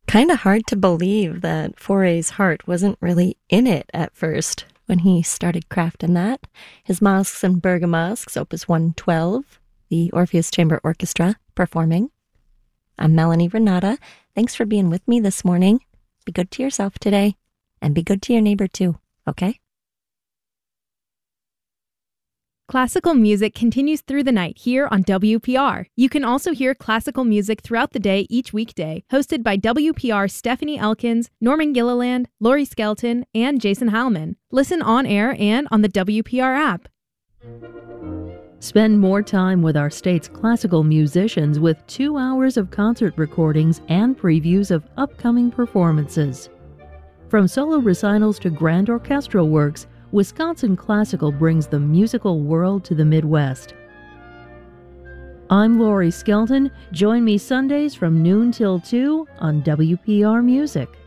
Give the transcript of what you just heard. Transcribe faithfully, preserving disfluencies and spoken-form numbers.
Kind of hard to believe that Fauré's heart wasn't really in it at first when he started crafting that. His Masques and Bergamasques, Opus one twelve, the Orpheus Chamber Orchestra performing. I'm Melanie Renata. Thanks for being with me this morning. Be good to yourself today, and be good to your neighbor too, okay? Classical music continues through the night here on W P R. You can also hear classical music throughout the day each weekday, hosted by W P R's Stephanie Elkins, Norman Gilliland, Laurie Skelton, and Jason Heilman. Listen on air and on the W P R app. Spend more time with our state's classical musicians with two hours of concert recordings and previews of upcoming performances. From solo recitals to grand orchestral works, Wisconsin Classical brings the musical world to the Midwest. I'm Laurie Skelton. Join me Sundays from noon till two on W P R Music.